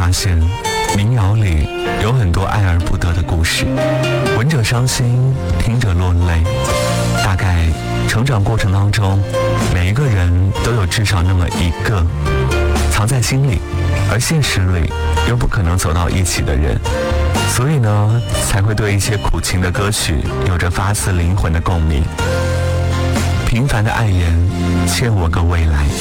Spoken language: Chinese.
发现民谣里有很多爱而不得的故事，闻者伤心，听者落泪。大概成长过程当中，每一个人都有至少那么一个藏在心里，而现实里又不可能走到一起的人，所以呢，才会对一些苦情的歌曲有着发自灵魂的共鸣。平凡的爱言，欠我个未来。